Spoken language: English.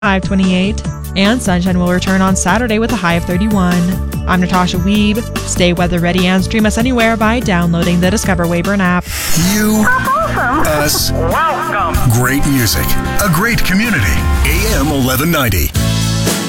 high of 28, and sunshine will return on Saturday with a high of 31. I'm Natasha Weeb. Stay weather ready and stream us anywhere by downloading the Discover Weyburn app. You, us, Welcome. great music, a great community. AM 1190.